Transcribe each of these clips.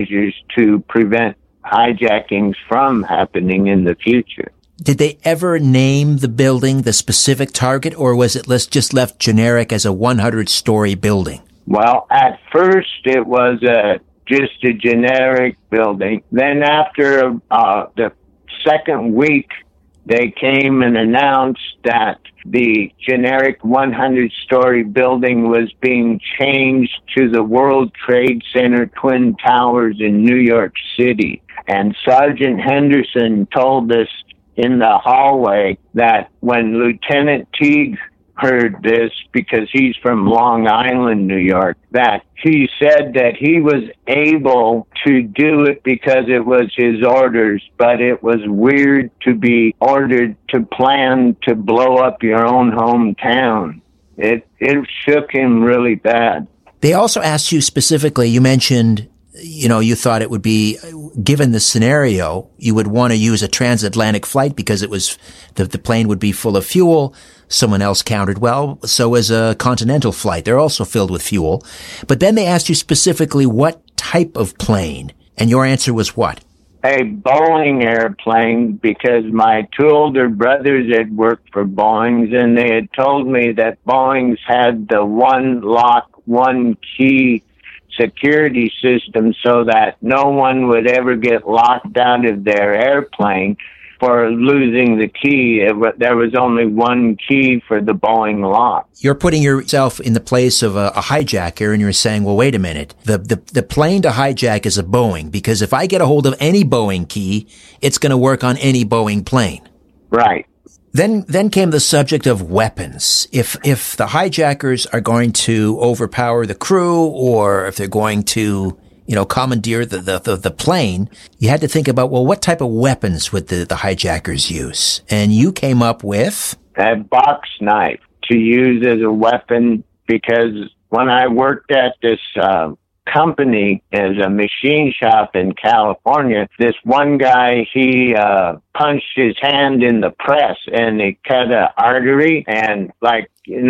measures to prevent hijackings from happening in the future. Did they ever name the building, the specific target, or was it just left generic as a 100-story building? Well, at first it was just a generic building. Then after the second week, they came and announced that the generic 100-story building was being changed to the World Trade Center Twin Towers in New York City. And Sergeant Henderson told us in the hallway that when Lieutenant Teague heard this, because he's from Long Island, New York, that he said that he was able to do it because it was his orders, but it was weird to be ordered to plan to blow up your own hometown. It shook him really bad. They also asked you specifically, you mentioned, you thought it would be, given the scenario, you would want to use a transatlantic flight because it was, the plane would be full of fuel. Someone else countered, well, so is a continental flight. They're also filled with fuel. But then they asked you specifically what type of plane, and your answer was what? A Boeing airplane, because my two older brothers had worked for Boeing's, and they had told me that Boeing's had the one lock, one key security system so that no one would ever get locked out of their airplane for losing the key. There was only one key for the Boeing lock. You're putting yourself in the place of a hijacker, and you're saying, well, wait a minute. The plane to hijack is a Boeing, because if I get a hold of any Boeing key, it's going to work on any Boeing plane. Right. Then came the subject of weapons. If the hijackers are going to overpower the crew, or if they're going to, commandeer the plane, you had to think about, well, what type of weapons would the hijackers use? And you came up with a box knife to use as a weapon, because when I worked at this company as a machine shop in California, this one guy, he punched his hand in the press and he cut an artery. And I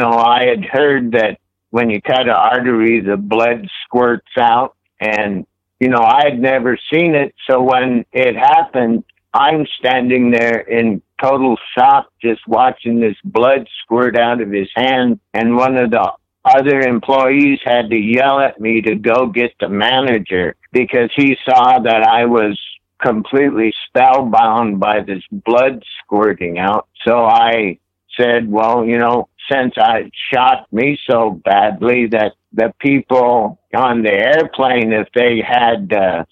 had heard that when you cut an artery, the blood squirts out. And, I had never seen it. So when it happened, I'm standing there in total shock, just watching this blood squirt out of his hand. And one of the other employees had to yell at me to go get the manager, because he saw that I was completely spellbound by this blood squirting out. So I said, well, since it shocked me so badly that the people on the airplane, if they had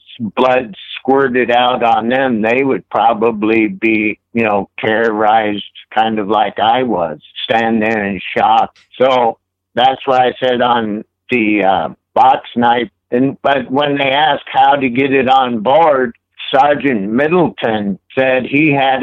blood squirted out on them, they would probably be, terrorized kind of like I was, stand there in shock. So that's what I said on the box knife. But when they asked how to get it on board, Sergeant Middleton said he had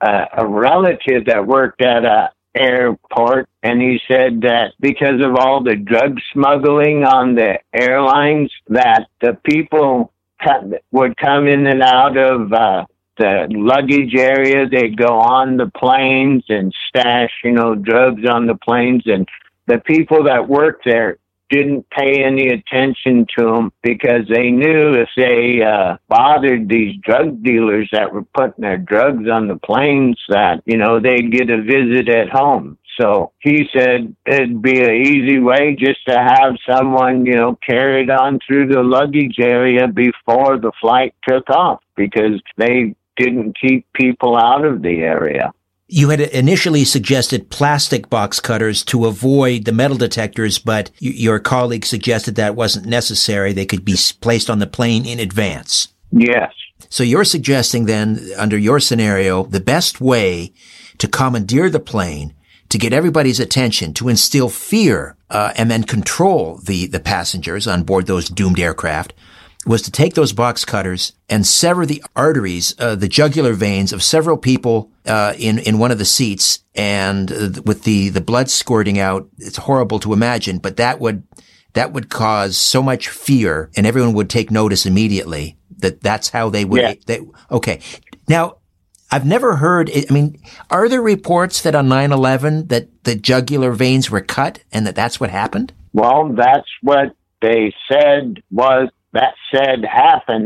a relative that worked at a airport, and he said that because of all the drug smuggling on the airlines, that the people would come in and out of the luggage area. They'd go on the planes and stash, drugs on the planes, and the people that worked there didn't pay any attention to them, because they knew if they bothered these drug dealers that were putting their drugs on the planes, that, they'd get a visit at home. So he said it'd be an easy way just to have someone, carried on through the luggage area before the flight took off, because they didn't keep people out of the area. You had initially suggested plastic box cutters to avoid the metal detectors, but your colleague suggested that wasn't necessary. They could be placed on the plane in advance. Yes. So you're suggesting then, under your scenario, the best way to commandeer the plane, to get everybody's attention, to instill fear, and then control the passengers on board those doomed aircraft, was to take those box cutters and sever the arteries, the jugular veins of several people in one of the seats, and with the blood squirting out. It's horrible to imagine, but that would cause so much fear, and everyone would take notice immediately that's how they would. Yeah. Okay. Now, I've never heard. Are there reports that on 9/11 that the jugular veins were cut and that's what happened? Well, that's what they said happened.